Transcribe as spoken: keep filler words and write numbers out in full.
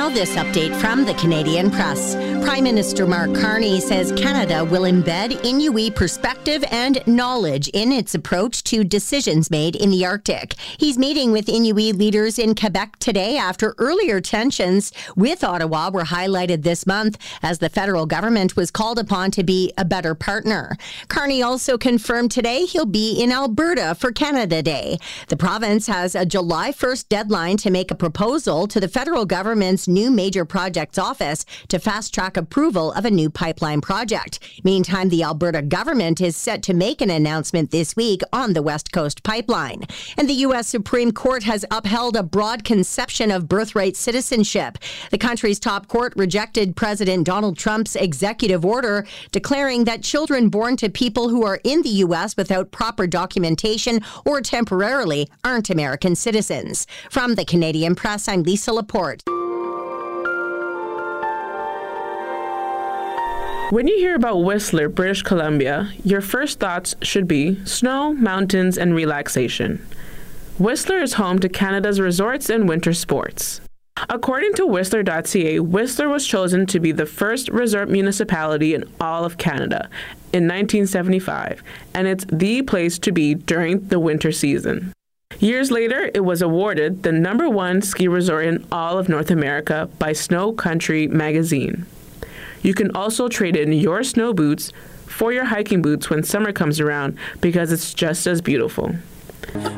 Now this update from the Canadian Press. Prime Minister Mark Carney says Canada will embed Inuit perspective and knowledge in its approach to decisions made in the Arctic. He's meeting with Inuit leaders in Quebec today after earlier tensions with Ottawa were highlighted this month as the federal government was called upon to be a better partner. Carney also confirmed today he'll be in Alberta for Canada Day. The province has a July first deadline to make a proposal to the federal government's new major projects office to fast-track approval of a new pipeline project. Meantime, the Alberta government is set to make an announcement this week on the West Coast pipeline. And the U S Supreme Court has upheld a broad conception of birthright citizenship. The country's top court rejected President Donald Trump's executive order declaring that children born to people who are in the U S without proper documentation or temporarily aren't American citizens. From the Canadian Press, I'm Lisa Laporte. When you hear about Whistler, British Columbia, your first thoughts should be snow, mountains, and relaxation. Whistler is home to Canada's resorts and winter sports. According to Whistler dot C A, Whistler was chosen to be the first resort municipality in all of Canada in nineteen seventy-five, and it's the place to be during the winter season. Years later, it was awarded the number one ski resort in all of North America by Snow Country magazine. You can also trade in your snow boots for your hiking boots when summer comes around because it's just as beautiful.